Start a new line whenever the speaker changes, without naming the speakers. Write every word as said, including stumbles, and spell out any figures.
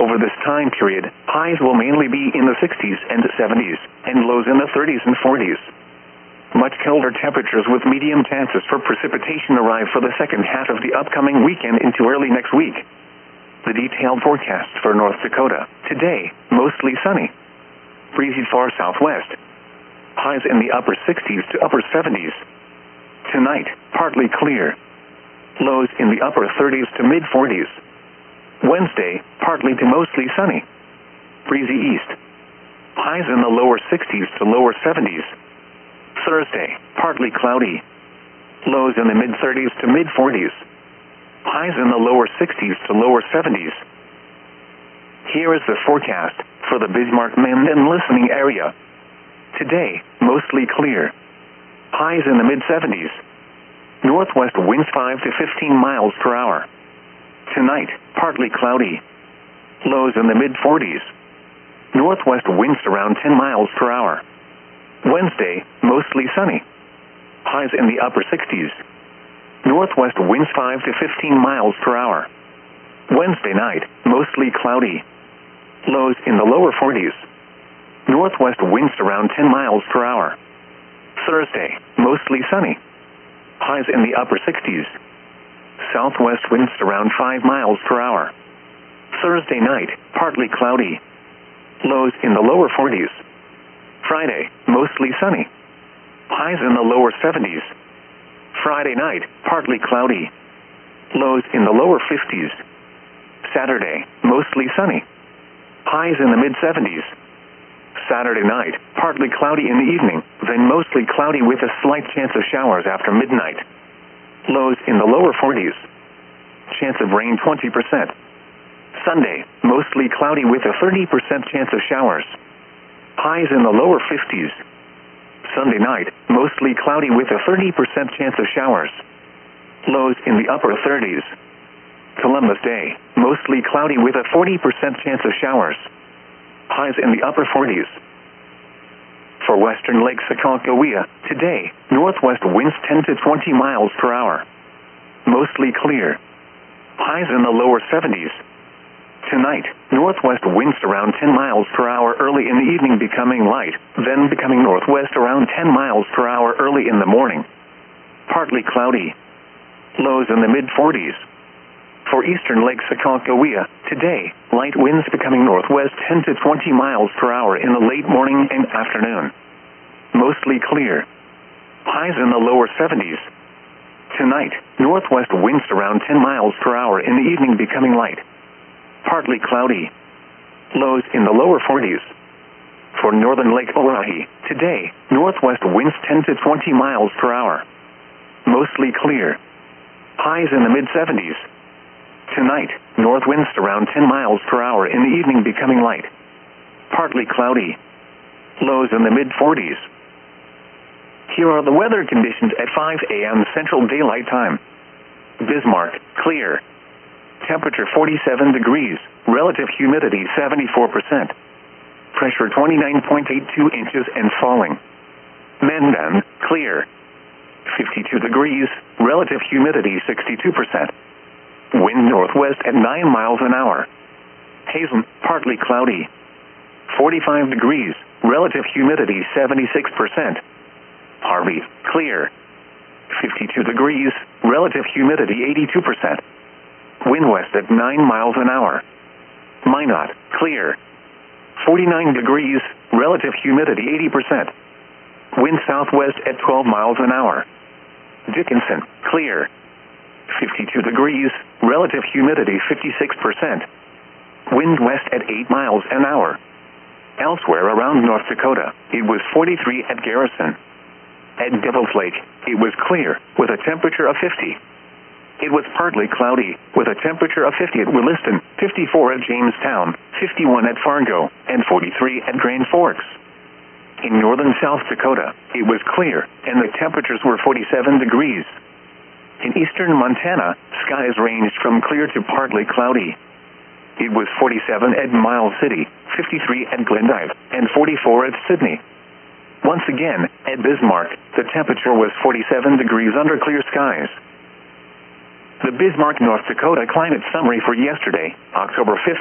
Over this time period, highs will mainly be in the sixties and seventies, and lows in the thirties and forties. Much colder temperatures with medium chances for precipitation arrive for the second half of the upcoming weekend into early next week. The detailed forecast for North Dakota. Today, mostly sunny. Breezy far southwest. Highs in the upper sixties to upper seventies. Tonight, partly clear. Lows in the upper thirties to mid forties. Wednesday, partly to mostly sunny. Breezy east. Highs in the lower sixties to lower seventies. Thursday, partly cloudy. Lows in the mid thirties to mid forties. Highs in the lower sixties to lower seventies. Here is the forecast for the Bismarck-Minden and listening area. Today, mostly clear. Highs in the mid seventies. Northwest winds five to fifteen miles per hour. Tonight, partly cloudy. Lows in the mid forties. Northwest winds around ten miles per hour. Wednesday, mostly sunny. Highs in the upper sixties. Northwest winds five to fifteen miles per hour. Wednesday night, mostly cloudy. Lows in the lower forties. Northwest winds around ten miles per hour. Thursday, mostly sunny. Highs in the upper sixties. Southwest winds around five miles per hour. Thursday night, partly cloudy. Lows in the lower forties. Friday, mostly sunny. Highs in the lower seventies. Friday night, partly cloudy. Lows in the lower fifties. Saturday, mostly sunny. Highs in the mid seventies. Saturday night, partly cloudy in the evening, then mostly cloudy with a slight chance of showers after midnight. Lows in the lower forties. Chance of rain twenty percent. Sunday, mostly cloudy with a thirty percent chance of showers. Highs in the lower fifties. Sunday night, mostly cloudy with a thirty percent chance of showers. Lows in the upper thirties. Columbus Day, mostly cloudy with a forty percent chance of showers. Highs in the upper forties. For western Lake Sakakawea, today, northwest winds ten to twenty miles per hour. Mostly clear. Highs in the lower seventies. Tonight, northwest winds around ten miles per hour early in the evening becoming light, then becoming northwest around ten miles per hour early in the morning. Partly cloudy. Lows in the mid forties. For eastern Lake Sakakawea, today, light winds becoming northwest ten to twenty miles per hour in the late morning and afternoon. Mostly clear. Highs in the lower seventies. Tonight, northwest winds around ten miles per hour in the evening becoming light. Partly cloudy. Lows in the lower forties. For northern Lake Oahe, today, northwest winds ten to twenty miles per hour. Mostly clear. Highs in the mid seventies. Tonight, north winds around ten miles per hour in the evening becoming light. Partly cloudy. Lows in the mid forties. Here are the weather conditions at five a m Central Daylight Time. Bismarck, clear. Temperature forty-seven degrees, relative humidity seventy-four percent. Pressure twenty-nine point eight two inches and falling. Minden, clear. fifty-two degrees, relative humidity sixty-two percent. Wind northwest at nine miles an hour. Hazen, partly cloudy. forty-five degrees, relative humidity seventy-six percent. Harvey, clear. fifty-two degrees, relative humidity eighty-two percent. Wind west at nine miles an hour. Minot, clear. forty-nine degrees, relative humidity eighty percent. Wind southwest at twelve miles an hour. Dickinson, clear. fifty-two degrees, relative humidity fifty-six percent. Wind west at eight miles an hour. Elsewhere around North Dakota, it was forty-three at Garrison. At Devil's Lake, it was clear, with a temperature of fifty. It was partly cloudy, with a temperature of fifty at Williston, fifty-four at Jamestown, fifty-one at Fargo, and forty-three at Grand Forks. In northern South Dakota, it was clear, and the temperatures were forty-seven degrees. In eastern Montana, skies ranged from clear to partly cloudy. It was forty-seven at Miles City, fifty-three at Glendive, and forty-four at Sidney. Once again, at Bismarck, the temperature was forty-seven degrees under clear skies. The Bismarck, North Dakota climate summary for yesterday, October fifth.